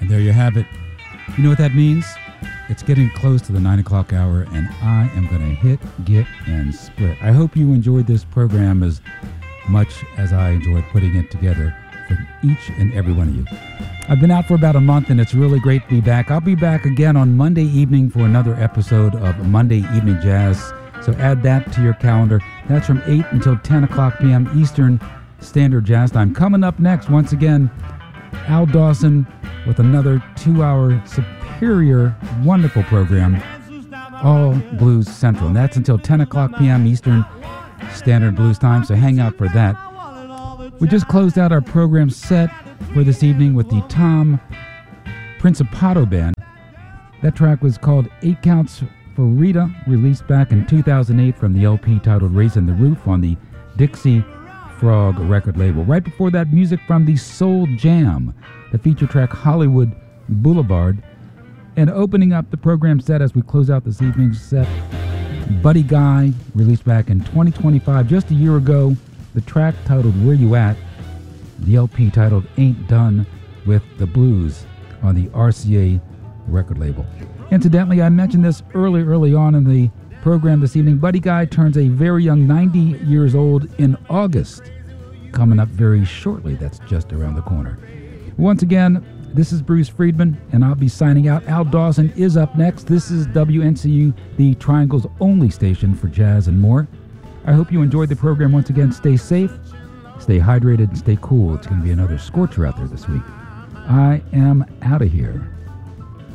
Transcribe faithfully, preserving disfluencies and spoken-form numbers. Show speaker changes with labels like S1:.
S1: And there you have it. You know what that means? It's getting close to the nine o'clock hour, and I am going to hit, get, and split. I hope you enjoyed this program as much as I enjoyed putting it together for each and every one of you. I've been out for about a month, and it's really great to be back. I'll be back again on Monday evening for another episode of Monday Evening Jazz, so add that to your calendar. That's from eight until ten o'clock p.m. Eastern Standard Jazz Time. Coming up next, once again, Al Dawson with another two-hour superior, wonderful program, all Blues Central. And that's until ten o'clock p.m. Eastern Standard Blues Time, so hang out for that. We just closed out our program set for this evening with the Tom Principato Band. That track was called Eight Counts for Rita, released back in two thousand eight from the L P titled Raising the Roof on the Dixie Frog record label. Right before that, music from the Soul Jam, the feature track Hollywood Boulevard. And opening up the program set as we close out this evening's set, Buddy Guy, released back in twenty twenty-five, just a year ago, the track titled Where You At, the L P titled Ain't Done with the Blues on the R C A record label. Incidentally, I mentioned this early, early on in the program this evening. Buddy Guy turns a very young ninety years old in August, coming up very shortly. That's just around the corner. Once again, this is Bruce Friedman, and I'll be signing out. Al Dawson is up next. This is W N C U, the Triangle's only station for jazz and more. I hope you enjoyed the program. Once again, stay safe, stay hydrated, and stay cool. It's going to be another scorcher out there this week. I am out of here.